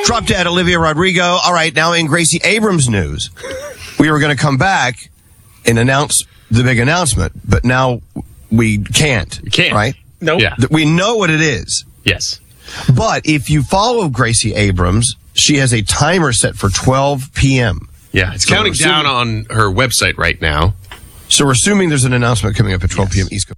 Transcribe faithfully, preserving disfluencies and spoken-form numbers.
Drop Dead, Olivia Rodrigo. All right, now in Gracie Abrams news, we were going to come back and announce the big announcement, but now we can't. You can't. Right? No. Nope. Yeah. We know what it is. Yes. But if you follow Gracie Abrams, she has a timer set for twelve p.m. Yeah, it's So counting we're assuming- down on her website right now. So we're assuming there's an announcement coming up at twelve p.m. East Coast.